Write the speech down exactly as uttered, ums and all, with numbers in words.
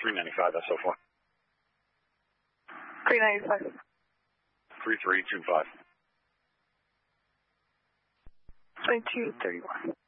three ninety-five S O four. three ninety-five. three three two five. twenty-two thirty-one.